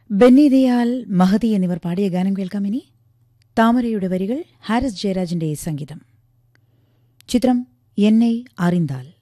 ബെന്നി ദയാൽ, മഹതി എന്നിവർ പാടിയ ഗാനം കേൾക്കാം. ഇനി താമരയുടെ വരികൾ, ഹാരിസ് ജയരാജിന്റെ സംഗീതം. ചിത്രം എന്നെ അറിന്താൽ.